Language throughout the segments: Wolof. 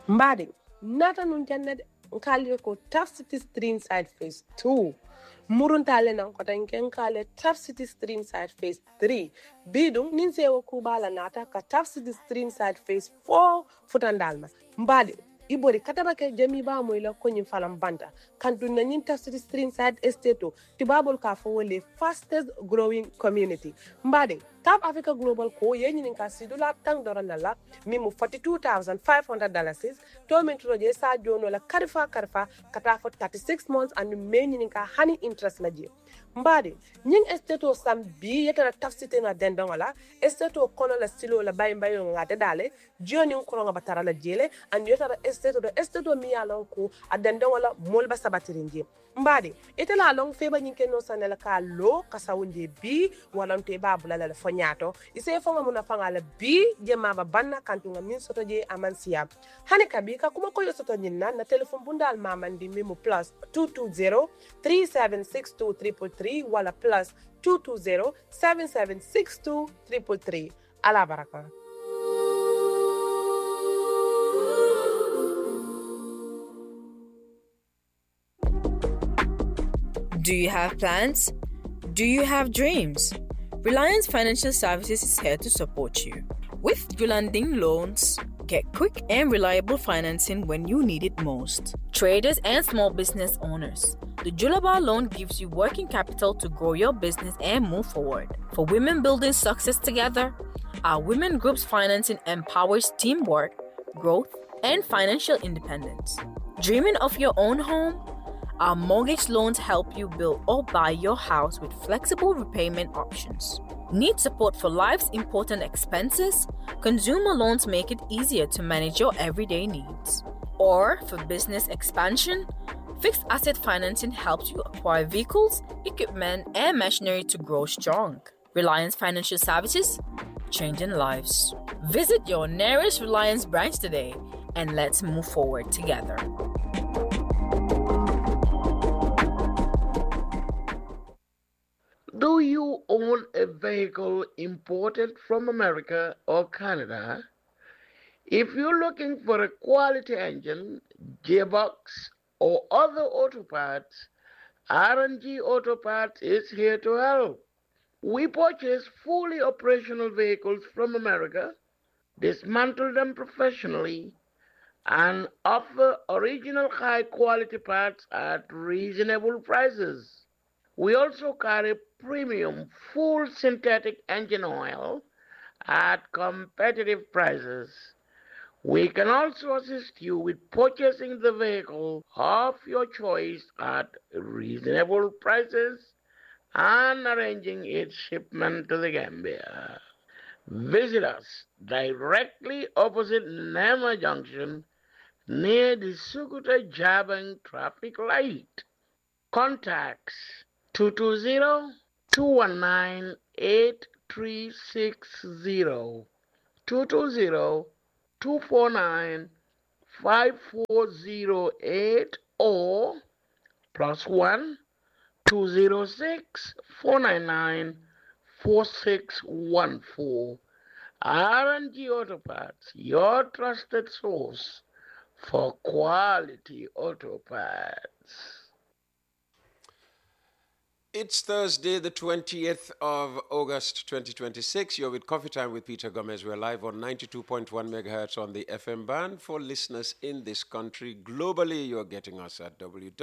Mbadi, nata nun jannede nkali ko Tough City Stream Side Phase 2. Muruntale nan ko tan ken kale Tough City Stream Side Phase 3. Bidum nin sewo kubala nata ka Tough City Stream Side Phase 4 futandalma. Mbadi, ibori kataba ke jami ba moy la ko nyin falam banta kantu na nyin Tough City Stream Side Estate tibabol ka fo le fastest growing community. Mbadi, Tab Africa Global ko yenyin ka sidula tang doranala mimu $42,500 to min troje sa jono la karfa kata for 36 months and menyin ka hani interest la je. Mbadi, nying esteto sam bi yeta Tough City na dendon wala esteto kono la silo la bayo ngate dale joni ko nga batara la jele and yeta esteto mi yalon ko adendon wala molba sabatirinje. Mbadi, ite la long feba nyinke no sanela ka lo kasawunje bi wala nte babula la fonyato ise fonga muna fanga la bi je maba banna kantunga min soto je amansiya hani kabika kuma koyo soto nyinna na telefon bundal mamandi mimu plus 220 3762 333 wala plus 220 7762 333 ala baraka. Do you have plans? Do you have dreams? Reliance Financial Services is here to support you. With Julanding Loans, get quick and reliable financing when you need it most. Traders and small business owners, the Julaba loan gives you working capital to grow your business and move forward. For women building success together, our women group's financing empowers teamwork, growth, and financial independence. Dreaming of your own home? Our mortgage loans help you build or buy your house with flexible repayment options. Need support for life's important expenses? Consumer loans make it easier to manage your everyday needs. Or for business expansion? Fixed asset financing helps you acquire vehicles, equipment, and machinery to grow strong. Reliance Financial Services, changing lives. Visit your nearest Reliance branch today and let's move forward together. Do you own a vehicle imported from America or Canada? If you're looking for a quality engine, gearbox, or other auto parts, R&G Auto Parts is here to help. We purchase fully operational vehicles from America, dismantle them professionally, and offer original high-quality parts at reasonable prices. We also carry premium full synthetic engine oil at competitive prices. We can also assist you with purchasing the vehicle of your choice at reasonable prices and arranging its shipment to the Gambia. Visit us directly opposite Nema Junction near the Sukuta Jabang traffic light. Contacts 220-219-8360, 220-249-5408 or +1 206-499-4614. R&G Auto Parts, your trusted source for quality auto parts. It's Thursday, the 20th of August, 2026. You're with Coffee Time with Peter Gomez. We're live on 92.1 megahertz on the FM band. For listeners in this country, globally, you're getting us at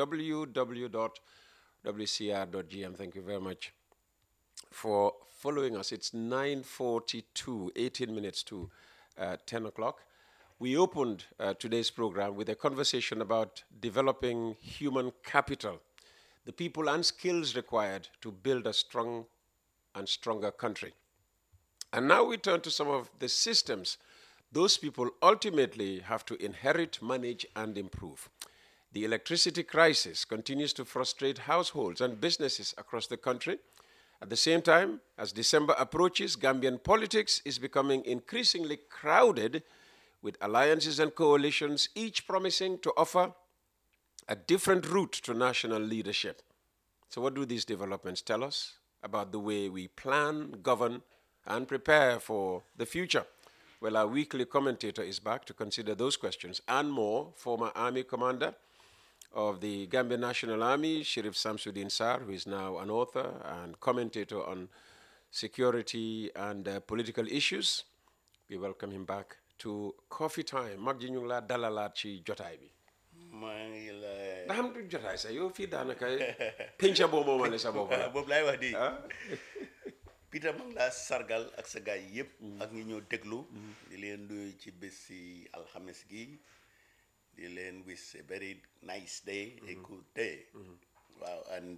www.wcr.gm. Thank you very much for following us. It's 9:42, 18 minutes to 10 o'clock. We opened today's program with a conversation about developing human capital, the people and skills required to build a strong and stronger country. And now we turn to some of the systems those people ultimately have to inherit, manage, and improve. The electricity crisis continues to frustrate households and businesses across the country. At the same time, as December approaches, Gambian politics is becoming increasingly crowded with alliances and coalitions, each promising to offer a different route to national leadership. So what do these developments tell us about the way we plan, govern, and prepare for the future? Well, our weekly commentator is back to consider those questions and more. Former Army Commander of the Gambia National Army, Sheriff Samsudeen Sarr, who is now an author and commentator on security and political issues. We welcome him back to Coffee Time. Mag ji ñu ngi laa dalalaat ci jotaay bi. maa ngi lay. ndax am du jotaay sax yow fii daanaka penca boo moomale sa bopp la. boobu laay wax di. Peter maa ngi laa sargal ak sa gaay yëpp. ak ñi ñoo déglu. di leen nuyu ci bés si alxames gi. di leen wish a very nice day, a good day. Wow, and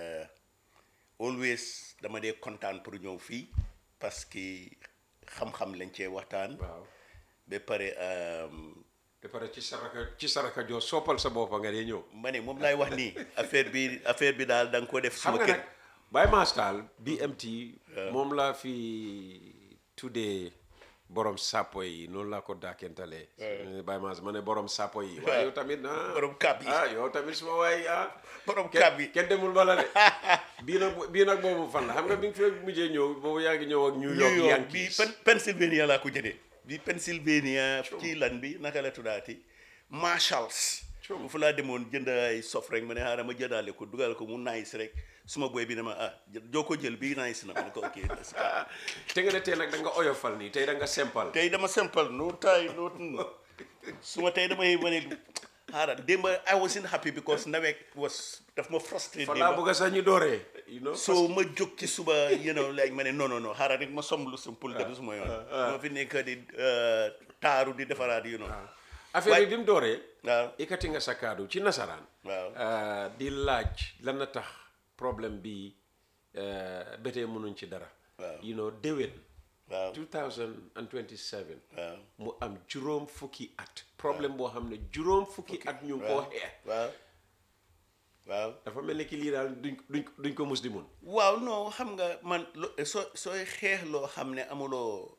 always dama dee kontaan pour ñëw fii parce que xam-xam lañ cee waxtaan. waaw ba pare. ba pare ci saraka joo soppal sa boppa nga dee ñëw. ma ne moom laay wax nii affaire bi daal da nga ko def. xam nga nag Baye Maastal BMT. moom laa fi tuddee borom sapo yi noonu laa ko daakentalee. Baye Maas ma ne borom sapo yi. waaye yow tamit borom kab yi yow tamit suma waay borom kab yi kenn demul bala de. bii nag boobu fan la xam nga bi nga fi mujjee ñëw boobu yaa ngi ñëw ak New York Yankees. bii Pennsylvania laa ko jëlee. bi Pennsylvania ci lan bi naka la tuddaati Marshalls. bu fa laa demoon jënd ay sof rek ma ne xaaral ma jëndaale ko dugal ko mu nice rek suma boy bi ne ma joo ko jël bii nice na ma ne ko ok. te nga ne tey nag da nga oyofal nii tey da nga simple. tey dama simple no tay no suma tey damay ma ne xaaral démb I wasn't happy because nawet daf ma frustré. fa laa bëgg sax ñu dooree. so ma jóg ci suba like ma ne non xaaral rek ma somb lu simple dem suma yoon. ma fi nekk di taaru di defaraat affaire bi mu dooree. waaw ikkati nga sa kaddu ci nasaraan. waaw di laaj lan na tax problème bi ba tey mënuñ ci dara. waaw déwén. waaw 2027. waaw mu am juróom fukki at. problème boo xam ne juróom fukki at ñu ngi koo xeex. waaw dafa mel ni ki lii daal duñ ko mus di mun. waaw non xam nga man sooy xeex loo xam ne amuloo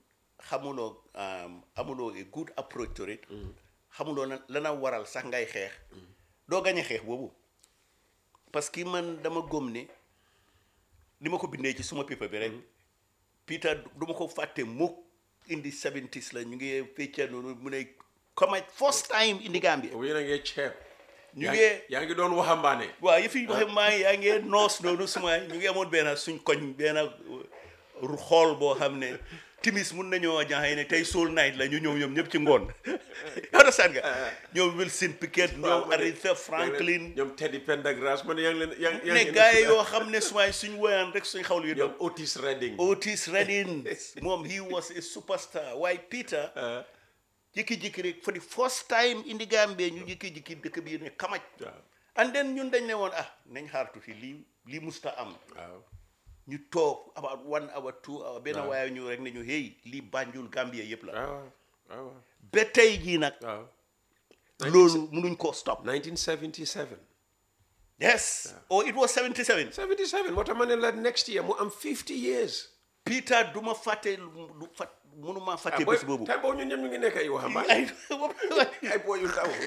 a good approach to it. xamuloo lana waral sax ngay xeex. doo gañe xeex boobu parce que man dama gëm ne ni ma ko bindee ci suma paper bi rek. Peter du ma ko fàtte mukk indi 70s la ñu ngi fecca noonu mu ne comme first time indi Gambia. boobu yéen a ngi ceeb. ñu ngi yaa ngi doon waxambaane. waaw yëf yi waxambaane yaa ngi noos noonu suma ñu ngi amoon benn suñ koñ benn xool boo xam ne timis mun nañoo jaxee ne tey soul night la ñu ñëw ñoom ñëpp ci ngoon. understand nga ñoom Wilson Pickett ñoom Aretha Franklin ñoom Teddy Pendergrass man yaa ngi leen ne gars yoo xam ne sumay suñ woyaan rek suñ xawlu yu doon. Otis Redding moom he was a superstar waaye Peter jikki-jikki rek for the first time in the Gambia ñu jikki-jikki dëkk bi ne kamaj. and then ñun dañ ne woon nañ xaar tuuti lii musta am. ñu toog about 1 hour 2 hour benn waaye ñu rek ne ñu hey lii Banjul Gambia yëpp la. ba tey jii nag. loolu mënuñ koo stop. 1977. yes. it was 77. 77 moo tax ma ne la next year mu am 50 years. Peter du ma fàtte mënuma fàtte bés boobu. tey boobu ñun ñëpp ñu ngi nekk ay waxambaane. ay booy yu ndaw.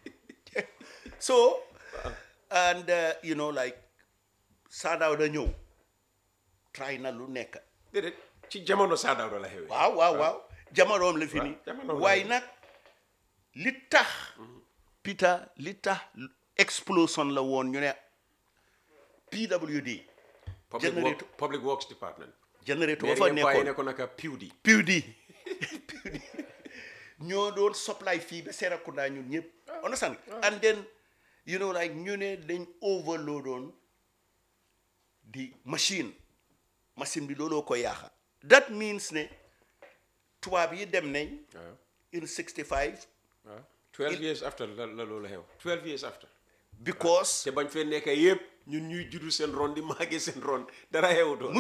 so and like Saadaw da ñëw. try na lu nekk. déedéet ci jamono Saadaw la xewee. waaw jamonoom la fi ni waaye nag li tax Peter li tax explosion la woon ñu ne PWD. Public Works Department. Generator fa nekkoon naka PWD ñoo doon supply fii ba Serekunda ñun ñëpp. understand and then like ñu ne dañ overload on di machine bi looloo ko yaaxa. that means ne tubaab yi dem nañ. in 65. 12 years after la loolu xew. 12 years after. because te bañ fee nekk yëpp ñun ñuy juddu seen ron di màggee seen ron dara xewutoo.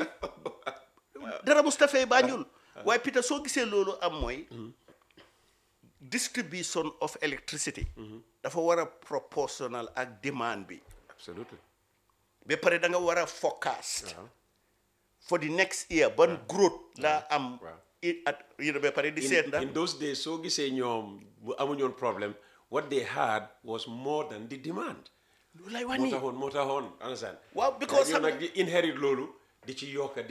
Mustapha Banjul. waaye Peter soo gisee loolu am mooy. distribution of electricity. dafa war a proportional ak demand bi. absolutely. ba pare da nga war a forecast. for the next year ban growth la am. ba pare di seet ndax. in those days soo gisee ñoom bu amuñoon problème what they had was more than the demand. loolu lay wax nii moo taxoon understand. waaw because ñun nag di inherit loolu di ci yokka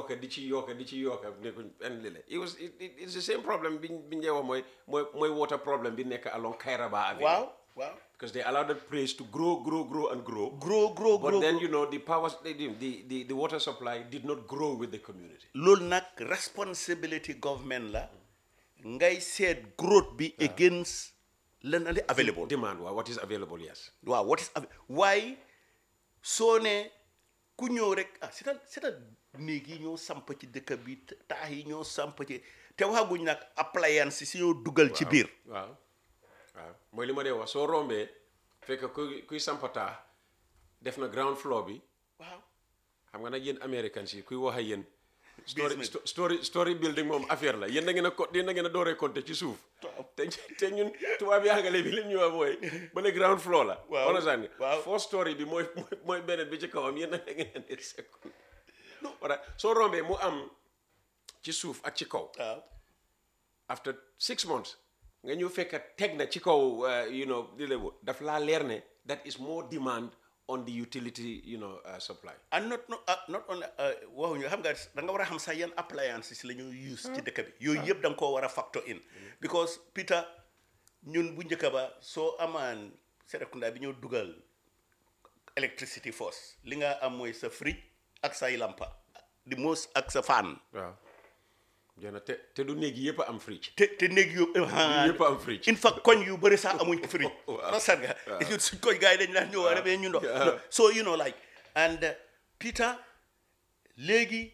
and lile it's the same problem bi ñeewa mooy water problem bi nekk along Kairaba Avenue. Wow. Because they allowed the place to grow and grow. But then, the power, the water supply did not grow with the community. Loolu nag responsibility government la ngay seet growth bi against lan ali available. Demand, what is available, yes. Waaw, what is why soo ne ku ñëw rek seetal néeg yi ñoo samp ci dëkk bi taax yi ñoo samp ci te waxaguñ nag appliance si ñoo dugal ci biir. Waaw mooy li ma dee wax soo rombee fekk kuy sampataa def na ground floor bi. Waaw xam nga nag yéen Americans yi kuy wax ak yéen. story building moom affaire la yéen da ngeen a dooree compter ci suuf. te ñun tubaab yaangale bi lim ñu wax mooy ba ne ground floor la. waaw waaw first story bi mooy beneen bi ci kawam yéen da ngeen ne second. voilà soo rombee mu am ci suuf ak ci kaw. after 6 months. nga ñëw fekk teg na ci kaw di la daf laa leer ne that is more demand on the utility supply. and not only waxuñu xam nga da nga war a xam sax yan appliances la ñu use ci dëkk bi yooyu yëpp da nga koo war a factor in because Peter ñun bu njëkk ba soo amaan Serekunda bi ñoo dugal electricity force li nga am mooy sa fridge ak say lampa di most ak sa fan. waaw jona te du néeg yëpp am fridge. te néeg yu yëpp am fridge. in fact koñ yu bëri sax amuñ fridge. rasar nga suñ koñ gars yi dañ naan ñëw rek ñu ndox. so like and Peter léegi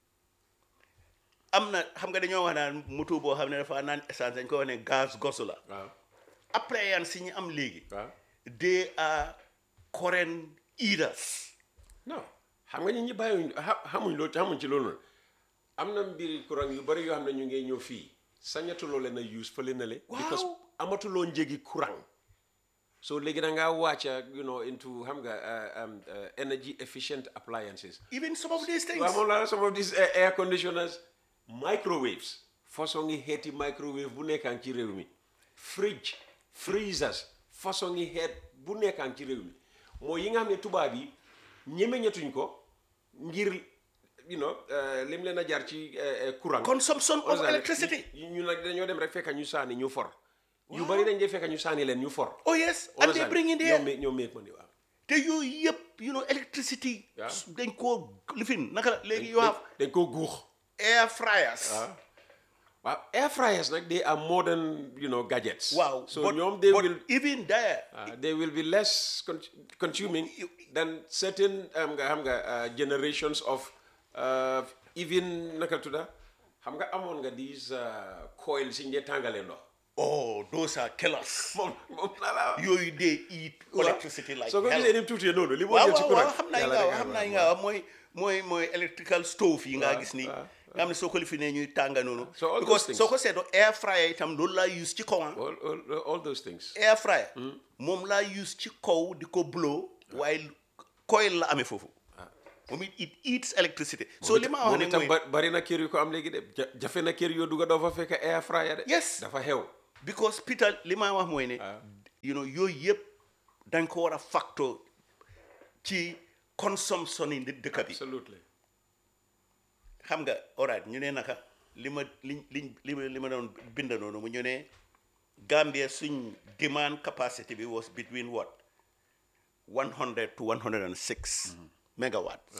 am na xam nga dañoo wax naan moto boo xam ne dafa naan essence dañ ko wax ne gaz gosu la. waaw appliance si ñu am léegi. waaw they are current eaters. non xam nga ñi bàyyiwuñ xamuñ ci loolu. am na mbiri courant yu bari yoo xam ne ñu ngi ñëw fii sañatuloo leen a use fële na le because amatuloo njëgi courant so léegi da ngaa wàcca into xam nga energy efficient appliances. Even some of these things. waaw moom la some of these air conditioners microwaves façon ngi xeeti microwave bu nekkaan ci réew mi fridge freezers façon ngi xeet bu nekkaan ci réew mi mooy yi nga xam ne tubaab yi ñemeñatuñ ko ngir lim leen a jaar ci courant. consumption of electricity. ñu nag dañoo dem rek fekk ñu saani ñu for. yu bari dañ dee fekk ñu saani leen ñu for. oh yes and they bring in there ñoo make money waaw. te yooyu yëpp electricity. dañ koo lifin naka léegi yoo xam. dañ koo guux. air fryers. waaw air fryers nag they are modern gadgets. waaw so ñoom they will even there. they will be less consuming than certain xam nga generations of. Even naka tudda xam nga amoon nga these coils yi ñu dee tàngalee ndox. oh those are killers. moom yooyu they eat electricity like hell. soo ko gisee ni tuuti noonu li moo jël ci courant. xam naa nga mooy electrical stove yi nga gis nii. nga xam ne soo ko lifinee ñuy tànga noonu. because soo ko seetoo air fryer itam loolu laa use ci kaw. all those things. air fryer. moom laa use ci kaw di ko blow waaye coil la amee foofu. moom it eats electricity. so li ma wax ne mooy bari na kër yu ko am léegi de jafe na kër yoo dugga doo fa fekk air fryer de. yes dafa xew. because Peter li ma wax mooy ne. yooyu yëpp dañ ko war a factor ci consumption yi dëkk bi. absolutely. xam nga alright ñu ne naka li ma doon bind noonu mu ñu ne Gambia suñ demand capacity bi was between what 100 to 106 megawatts.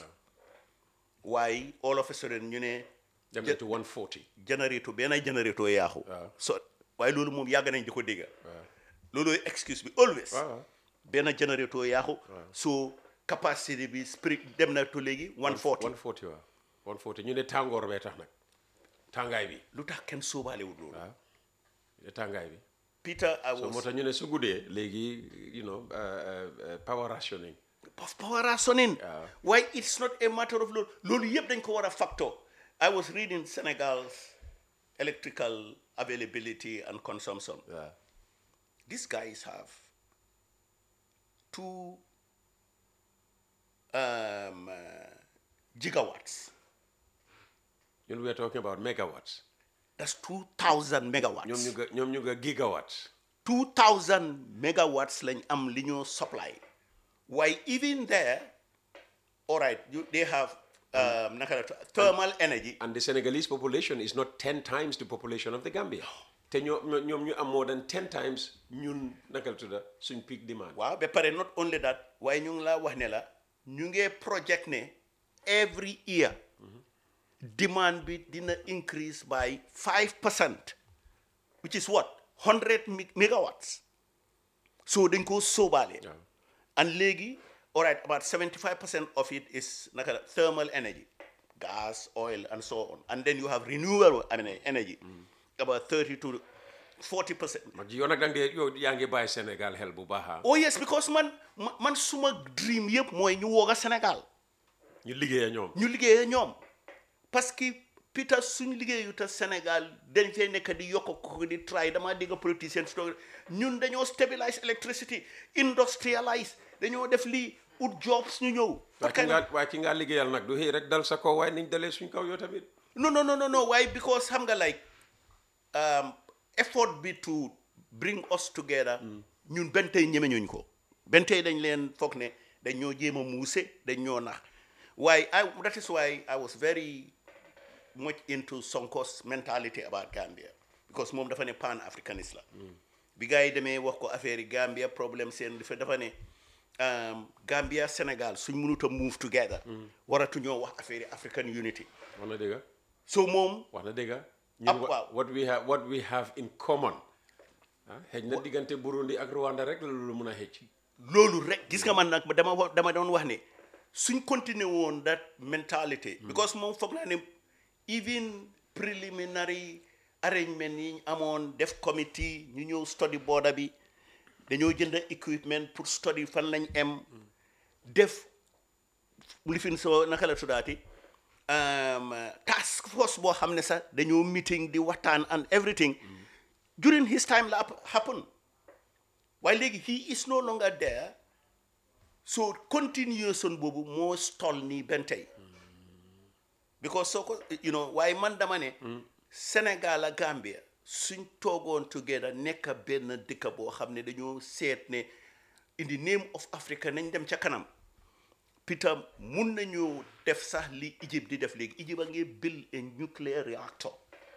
Why all of a sudden ñu ne dem to 140 benn générateur yaaxu. so waaye loolu moom yàgg nañ di ko dégga. loolu excuse bi always. benn générateur yaaxu. so capacity bi dem na to léegi 140 waaw 140 ñu ne tàngoor bee tax nag tàngaay bi. lu tax kenn sóobaalewul loolu. waaw ñu ne tàngaay bi. Peter I was so moo tax ñu ne su guddee léegi power rationing. Power rationing. Why it's not a matter of loolu yëpp dañ ko war a factor. I was reading Senegal's electrical availability and consumption. These guys have 2 gigawatts. You know, we are talking about megawatts. That's 2,000 megawatts. ñoom ñu nga gigawatts. 2,000 megawatts lañ am li ñoo supply. Why even there, all right, they have thermal energy. And the Senegalese population is not 10 times the population of the Gambia. Te ñoom ñu am more than 10 times ñun naka la tudda suñ peak demand. Waaw ba pare not only that waaye ñu ngi laa wax ne la ñu ngi project ne every year demand bi dina increase by 5%, which is what 100 megawatts. So dañ ko sóobaale. And léegi all right, about 75% of it is thermal energy, gas, oil, and so on. And then you have renewable energy, about 30 to 40%. yaa ngi bàyyi Sénégal xel bu baax. Oh yes, because man suma dream yëpp mooy ñu wooga Sénégal. ñu liggéey ñoom. ñu liggéey ñoom. Parce que Peter suñu liggéeyu ta Sénégal dañ fay nekk di yokk ko di try dama dégg politicien ñun dañoo stabilize electricity, industrialize, dañoo def lii ut jobs ñu ñëw. waaye ki nga liggéeyal nag du xëy rek dal sa kaw waaye niñ dalee suñ kaw yow tamit. No. Why? Because xam nga like effort be to bring us together. ñun benn tey ñeme ñuñ ko. benn tey dañ leen foog ne dañ ñoo jéem a muuse dañ ñoo nax. Why? That is why I was very much into Sonko's mentality about Gambia, because moom dafa ne pan-africaniste la. bi gars yi demee wax ko affaire yi Gambia problème seen dafa ne Gambia Sénégal suñ mënut a move together. waratu ñoo wax affaire yi African unity. wax na dëgg. so moom. wax na dëgg. what we have in common. xëj na diggante Burundi ak Rwanda rek la loolu mën a xëcc. loolu rek gis nga man nag dama doon wax ne suñ continuer woon that mentality. because moom foog naa ne even preliminary arrangement yi ñu amoon def committee ñu ñëw study border bi dañoo jënd equipment pour study fan lañ em def lifin soo naka la tuddaati task force boo xam ne sax dañoo meeting di waxtaan and everything during his time la happen waaye léegi he is no longer there, so continuation boobu moo stall nii benn tey because soo ko waaye man dama ne Sénégal ak Gambia suñ toogoon together nekk benn dëkk boo xam ne dañoo seet ne in the name of Africa nañ dem ca kanam. Peter mun nañu def sax li Egypt di def léegi. Egypt a ngi build a nuclear reactor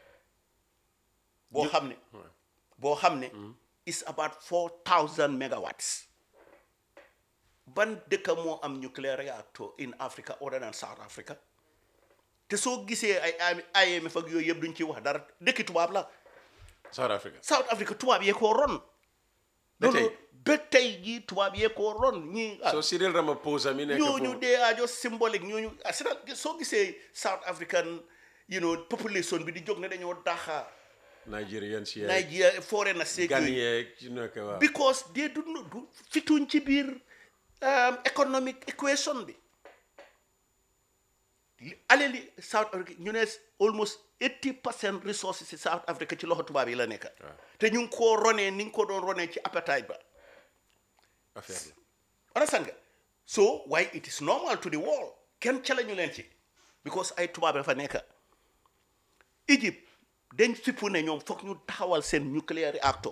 boo xam ne is about 4,000 megawatts. ban dëkk moo am nuclear reactor in Africa other than South Africa? te soo gisee ay IMF ak yooyu yëpp duñ ci wax dara dëkki tubaab la. South Africa tubaab yee koo ron. ba tey jii tubaab yee koo ron ñii. so Cyril Ramaphosa mi nekk foofu ñooñu they are just symbolic ñooñu soo gisee South African population bi di jóg ne dañoo daxa Nigeria foreign na seeg yooyu because they du fituñ ci biir economic equation bi. alali South Africa ñu ne almost 80% resources ci South Africa ci loxo tubaab yi la nekk. te ñu ngi koo ronee ni nga ko doon ronee ci appetite ba. affaire la. understand nga so why it is normal to the world kenn ca la ñu leen ci because ay tubaab dafa nekk. Egypt dañ fippu ne ñoom foog ñu taxawal seen nuclear reactor.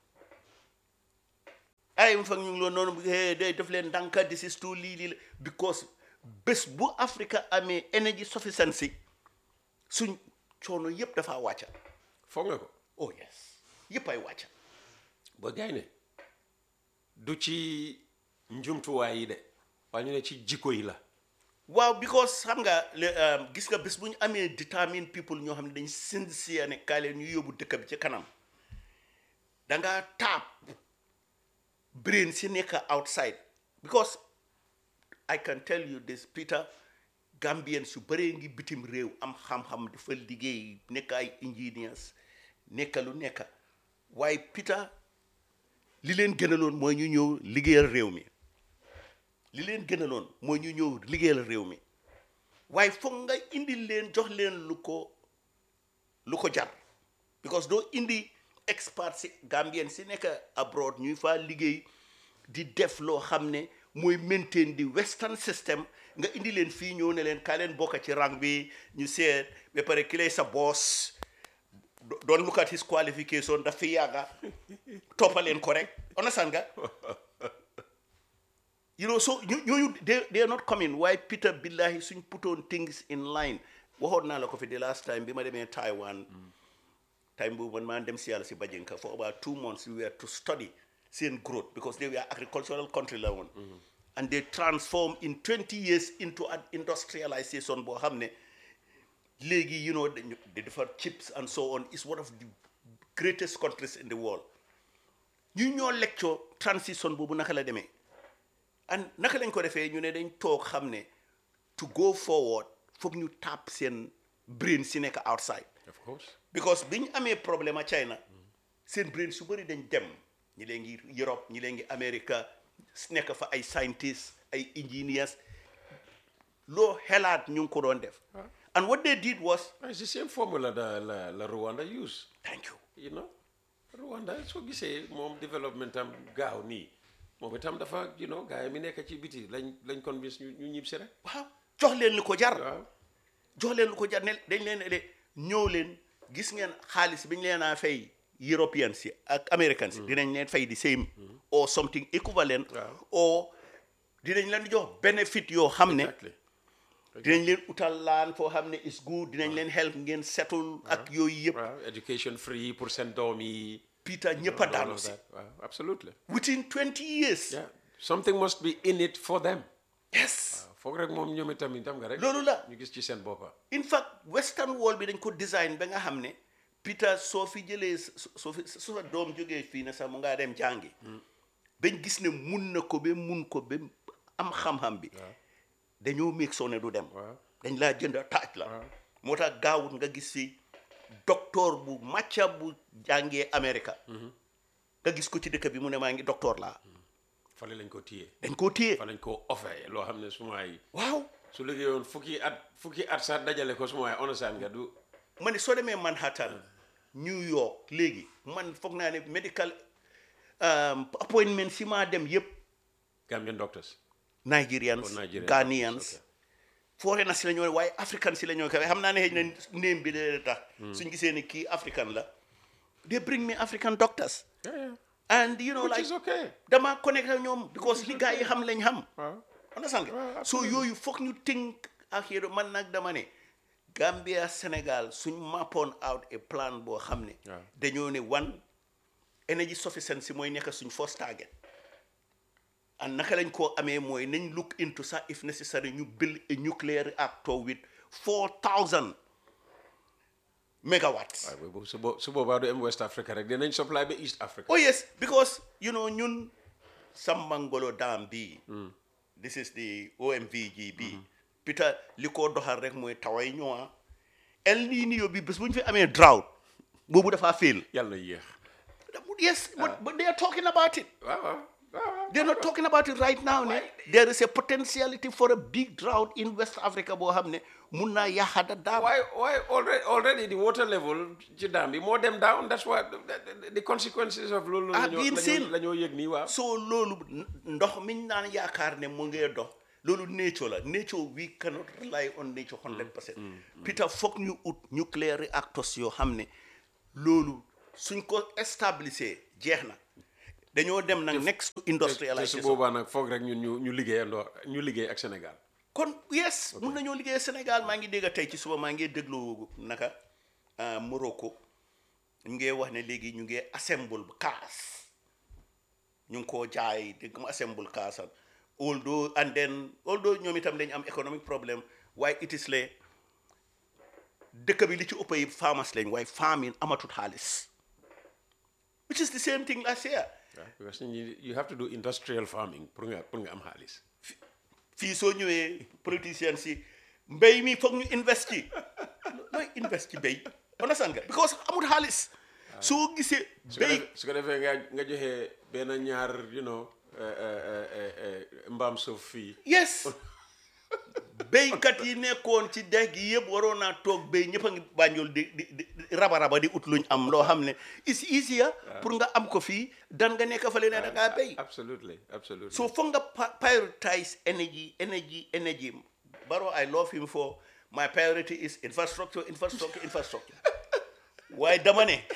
ay mu foog ñu ngi loon noonu day def leen ndànka this is too lii because bés bu Africa amee energy sufficiency suñ coono yëpp dafa wàcca. foog nga ko. oh yes yëpp ay wàcca. ba gaay ne du ci njumtuwaay yi de waaye ñu ne ci jikko yi la. waaw because xam nga gis nga bés bu ñu amee determined people ñoo xam ne dañ sincere ne kaay leen ñu yóbbu dëkk bi ci kanam da nga taap brain si nekk outside because I can tell you this Peter Gambians yu bëree ngi bitim réew am xam-xam dafa liggéey nekk ay engineers nekk lu nekk waaye Peter li leen gënaloon mooy ñu ñëw liggéeyal réew mi waaye foog nga indi leen jox leen lu ko jar because doo indi experts si Gambien si nekk abroad ñuy fa liggéey di def loo xam ne mooy maintain di western system nga indi leen fii ñëw ne leen kaa leen bokk ci rang bi ñu seet ba pare ki lay sa boss don't look at his qualification daf fi yàgga toppaleen ko rek understand nga You know, so they are not coming. Why Peter Billahi soon put on things in line? What na like the last time, bima dem in Taiwan, time when man dem siya si Bajinka for about 2 months we were to study seeing growth because they were agricultural country level, and they transformed in 20 years into an industrialization. Bo hamne, legi, you know, they different chips and so on is one of the greatest countries in the world. You know, lecture transition bobu nakala deme. And naka lañ ko defee ñu ne dañ toog xam ne to go forward foog ñu tap seen brain si nekk outside. Of course. Because biñ amee problème a China seen brain su bëri dañ dem ñi leen ngi Europe ñi leen ngi America nekk fa ay scientists ay engineers loo xelaat ñu ngi ko doon def. And what they did was. It's the same formula that la Rwanda use. Thank you. You know, Rwanda soo gisee moom development am gaaw nii. moom itam dafa you know gars yi mi nekk ci biti lañ convince ñu ñib si rek. waaw jox leen lu ko jar. waaw jox leen lu ko jar ne dañ leen ne ñëw leen gis ngeen xaalis bi ñu leen a fay Europeans si ak Americans si. dinañ leen fay di same. or something equivalent. or dinañ leen jox benefit yoo xam ne. dinañ leen utal laan foo xam ne is good dinañ leen help ngeen settle ak yooyu yëpp. waaw education free pour seen doom yi. Peter ñëpp a daanu si. Absolutely. Within 20 years. Yeah. Something must be in it for them. Yes. Foog rek moom ñoom itam nga rek. loolu la ñu gis ci seen boppa. In fact western world bi dañ ko design ba nga xam ne Peter soo fi jëlee soo sa doom jógee fii ne sax mu ngaa dem jàngi. bañ gis ne mun na ko ba am xam-xam bi. dañoo meeg soo ne du dem. dañ laa jënd taaj la. moo tax gaawut nga gis fi. docteur bu macca bu jàngee America nga gis ko ci dëkk bi mu ne maa ngi docteur laa fale lañ ko téye dañ koo téye fa lañ ko offert loo xam ne sumaay waaw su liggéeyoon fukki at sax dajale ko sumaay onosaan nga du ma ne soo demee Manhattan New York léegi man foog naa ne medical appointment si maa dem yëpp Gambian doctors Nigerians Ghanaians foreigners si la ñoo waaye african si la ñoo xam naa ne xëy na néem bi de tax suñ gisee ni kii african la they bring me African doctors and you know which like is okay dama connecté ñoom because li gars yi xam lañ xam understand nga so yooyu foog ñu think ak yéen man nag dama ne Gambia Sénégal suñ mappoon out a plan boo xam ne dañoo ne one energy sufficiency mooy nekk suñ first target and naka lañ koo amee mooy nañ look into sax if necessary ñu build a nuclear reactor with 4,000 megawatts. su boobaa du am West Africa rek dinañ supply ba East Africa. Oh yes, because you know ñun Sambangolo Dam bi this is the OMVGB Peter li ko doxal rek mooy taway ñëwa El Niño bi bés bu ñu fi amee drought boobu dafa fail. yàlla yéex. Yes, but they are talking about it. waaw. They're not talking about it right now. There is a potentiality for a big drought in West Africa. Why already the water level ci dam bi moo dem down. That's why the consequences of loolu have been seen. la ñoo yëg nii waaw. So loolu ndox miñ naan yaakaar ne mu ngee dox loolu nature la. Nature we cannot rely on nature 100%. Peter foog ñu ut nuclear reactors yoo xam ne loolu suñ ko establisher jeex na. dañoo dem nag next to industrialization. te su boobaa nag foog rek ñun ñu liggéey ak Sénégal. kon yes mun nañoo liggéey Sénégal maa ngi dégg tey ci suba maa ngi déglu naka Morocco ñu ngi wax ne léegi ñu ngi assemble cars ñu ngi koo jaay dégg mu assemble cars although ñoom itam dañu am economic problem waaye it is le dëkk bi li ci ëpp yi farmers lañ waaye farming amatut xaalis which is the same thing last year. Because you have to do industrial farming pour nga am xaalis. fii soo ñëwee politiciens si mbéy mi foog ñu invest ci looy invest ci mbéy understand nga because amul xaalis soo gisee béy su ko defee nga joxe benn ñaar mbaam suuf fii. Yes béykat yi nekkoon ci dex gi yëpp waroon naa toog béy ñëpp a ngi Banjul di raba di ut luñ am loo xam ne it's easier pour nga am ko fii dan nga nekk fale ne da ngaa béy. Absolutely. So foog nga prioritize energy. Barrow, I love him for my priority is infrastructure. Waaye dama ne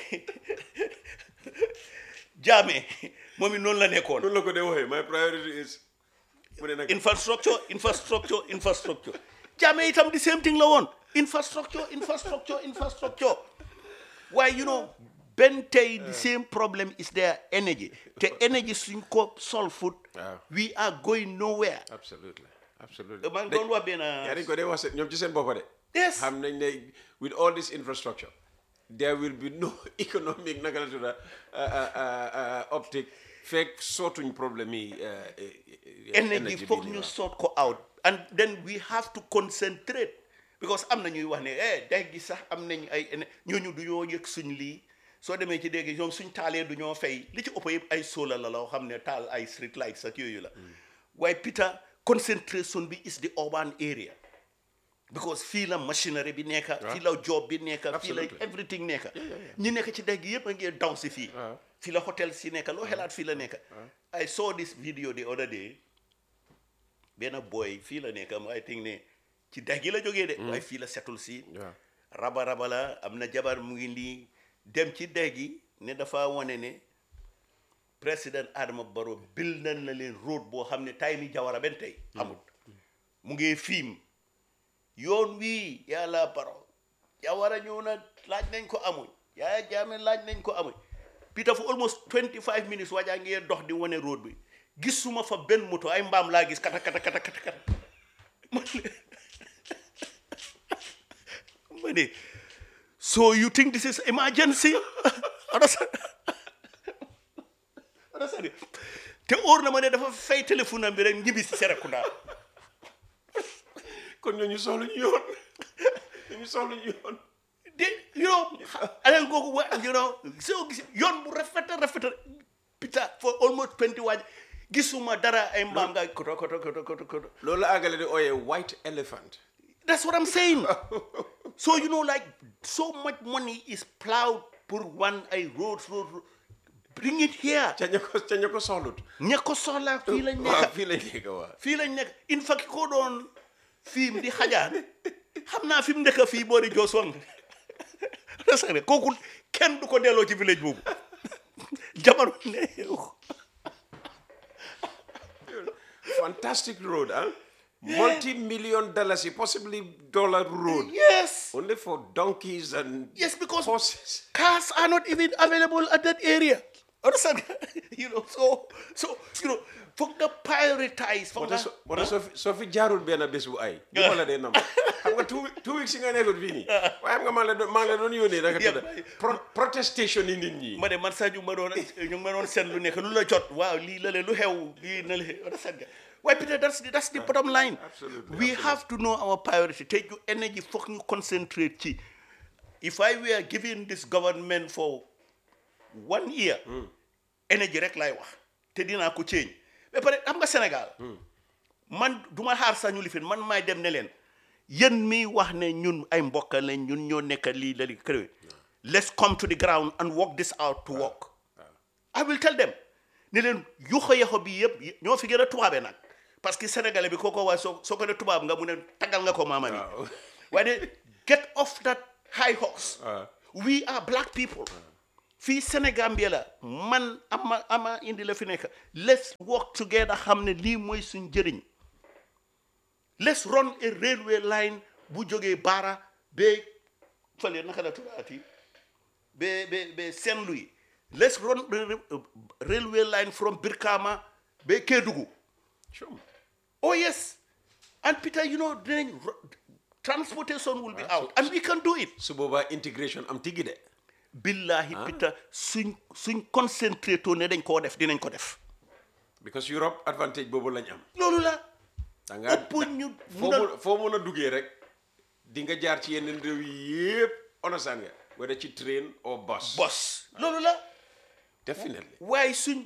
Jammeh moom it noonu la nekkoon. noonu la ko dee waxee my priority is infrastructure Jammeh itam the same thing la woon infrastructure why you know ben tey the same problem is their energy te energy suñ ko solve we are going nowhere absolutely man doon wax benn yaa dañ ko dee wax ñoom ci seen boppa de yes xam nañ ne with all this infrastructure there will be no economic naka la tudda optic fekk sootuñ problème yi energy foog ñu sort ko out and then we have to concentrate because am na ñuy wax ne dégg gi sax am nañ ay ñooñu du ñoo yëg suñ lii soo demee ci dégg ñoom suñ taalee du ñoo fay li ci ëpp yëpp ay solar la loo xam ne taal ay street lights ak yooyu la waaye Peter concentration bi is the urban area because fii la machinery bi nekka fii la job bi nekka fii la everything nekka ñi nekk ci dégg yëpp a ngi daw si fii fii la hotel si nekka loo xelaat fii la nekka I saw this video the other day benn boy fii la nekka I think ne ci dégg yi la jógee de waaye fii la setul si raba la am na jabar mu ngi nii dem ci dégg yi ne dafa wane ne président Adama Barrow bildal na leen road boo xam ne tay mi Jawara benn tey amul mu ngi fiim yoon wii yàlla Barrow Jawara ñëw na laaj nañ ko amuñ Yaya Jammeh laaj nañ ko amuñ Peter for almost 25 minutes waajaa ngi dox di wane road bi gisuma fa benn moto ay mbaam laa gis kata ma ne so you think this is emergency te óor na ma ne dafa fay téléphone am bi rek ñibbi si Serekunda kon ñooñu soxluñu yoon de alal googu wa soo gis yoon bu rafet Peter for almost 20 waaj gisuma dara ay mbaam nga koto loolu la àggale di ooyee white elephant that's what I'm saying so like so much money is plowed pour one ay roads bring it here ca ña ko soxlut ña ko soxla fii lañ nekk in fact ko doon fiim di xajaan xam naa fi mu nekk fii boori Josong rasane kooku kenn du ko delloo ci village boobu jamono ne fantastic road multi-million dollars possibly dollar road yes only for donkeys and because horses cars are not even available at that area understand so foog nga prioritize foog nga wala soo fi jaarul benn bés bu ay di ma la dee nam xam nga two weeks yi nga nekkul fii nii waaye xam nga maa ngi la doon yónnee naka tudda protestation yi nit ñi ma de man sax ñu ngi ma doon seen lu nekk lu la jot waaw lii la lu xew lii na le understand nga waaye Peter that's the bottom line we have to know our priority take your energy foog ñu concentrate ci if I were giving this government for 1 year energy rek laay wax te dinaa ko change ba pare xam nga Sénégal man duma xaar sax ñu lifin man maay dem ne leen yéen mi wax ne ñun ay mbokk lañ ñun ñoo nekk lii la li këré let's come to the ground and work this out to work I will tell them ne leen yuxo bi yëpp ñoo fi gën a tubaabe nag parce que sénégalais bi kooko waaye soo ko ne tubaab nga mu ne tagal nga ko maama ni waaye de get off that high horse we are black people fii Sénégambie la man ama indi la fi nekk let's work together xam ne lii mooy suñ njëriñ let's run a railway line bu jógee Barra ba fële naka la tuddaati ba Saint-Louis let's run a railway line from Brikama ba Kédougou oh yes and Peter dinañ transportation will be out and we can do it su boobaa intégration am tigi de billahi Peter suñ concentré to ne dañ koo def dinañ ko def because Europe advantage boobu lañ am loolu la danga foo mën a duggee rek di nga jaar ci yeneen réew yi yëpp understand nga whether ci train or bus loolu la definitely waaye suñ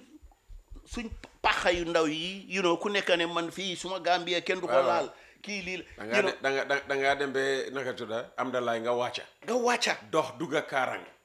paxa yu ndaw yi ku nekk ne man fii suma Gambie kenn du ko laal kii lii da nga dem ba naka tudda am da laay nga wàcca dox dugga Kaarang